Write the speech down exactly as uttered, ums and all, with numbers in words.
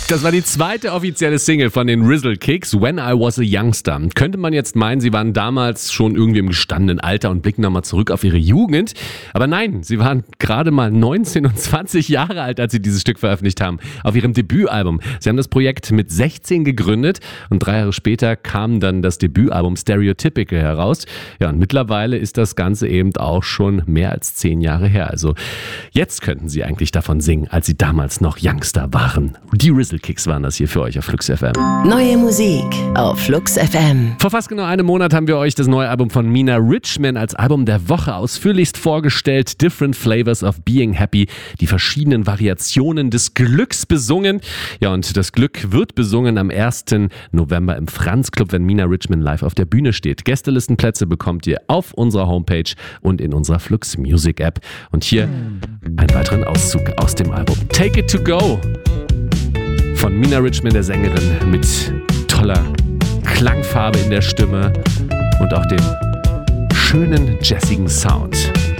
Das war die zweite offizielle Single von den Rizzle Kicks, When I Was a Youngster. Könnte man jetzt meinen, sie waren damals schon irgendwie im gestandenen Alter und blicken nochmal zurück auf ihre Jugend. Aber nein, sie waren gerade mal neunzehn und zwanzig Jahre alt, als sie dieses Stück veröffentlicht haben. Auf ihrem Debütalbum. Sie haben das Projekt mit sechzehn gegründet und drei Jahre später kam dann das Debütalbum Stereotypical heraus. Ja, und mittlerweile ist das Ganze eben auch schon mehr als zehn Jahre her. Also jetzt könnten sie eigentlich davon singen, als sie damals noch Youngster waren. Die Rizzle Kicks waren das hier für euch auf Flux F M. Neue Musik auf Flux F M. Vor fast genau einem Monat haben wir euch das neue Album von Mina Richman als Album der Woche ausführlichst vorgestellt. Different Flavors of Being Happy. Die verschiedenen Variationen des Glücks besungen. Ja, und das Glück wird besungen am ersten November im Franz Club, wenn Mina Richman live auf der Bühne steht. Gästelistenplätze bekommt ihr auf unserer Homepage und in unserer Flux Music App. Und hier einen weiteren Auszug aus dem Album Take It To Go von Mina Richman, der Sängerin, mit toller Klangfarbe in der Stimme und auch dem schönen jazzigen Sound.